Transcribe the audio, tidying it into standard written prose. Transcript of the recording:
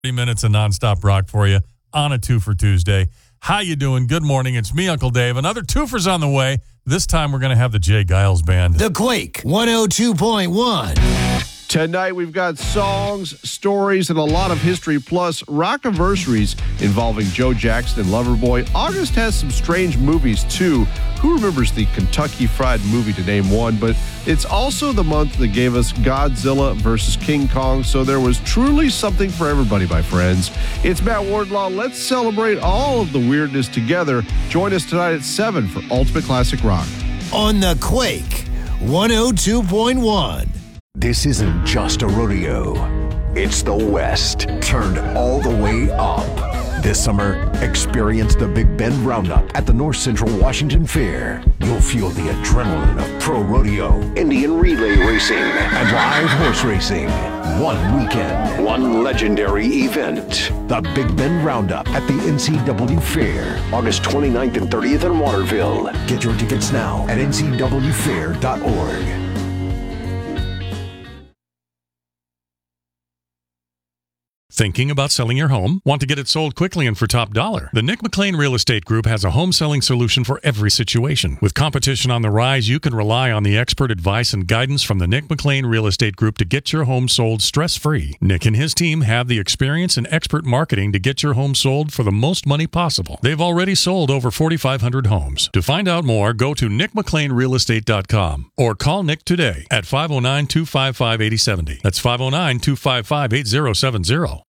30 minutes of nonstop rock for you on a Two for Tuesday. How you doing? Good morning. It's me, Uncle Dave. Another twofer's on the way. This time we're going to have the Jay Giles Band. The Quake 102.1. Tonight we've got songs, stories, and a lot of history, plus rock-anniversaries involving Joe Jackson and Loverboy. August has some strange movies, too. Who remembers the Kentucky Fried Movie, to name one? But it's also the month that gave us Godzilla versus King Kong, so there was truly something for everybody, my friends. It's Matt Wardlaw. Let's celebrate all of the weirdness together. Join us tonight at 7 for Ultimate Classic Rock. On the Quake 102.1. This isn't just a rodeo. It's the West, turned all the way up. This summer, experience the Big Bend Roundup at the North Central Washington Fair. You'll feel the adrenaline of pro rodeo, Indian relay racing, and live horse racing. One weekend, one legendary event. The Big Bend Roundup at the NCW Fair, August 29th and 30th in Waterville. Get your tickets now at ncwfair.org. Thinking about selling your home? Want to get it sold quickly and for top dollar? The Nick McLean Real Estate Group has a home selling solution for every situation. With competition on the rise, you can rely on the expert advice and guidance from the Nick McLean Real Estate Group to get your home sold stress-free. Nick and his team have the experience and expert marketing to get your home sold for the most money possible. They've already sold over 4,500 homes. To find out more, go to nickmcleanrealestate.com or call Nick today at 509-255-8070. That's 509-255-8070.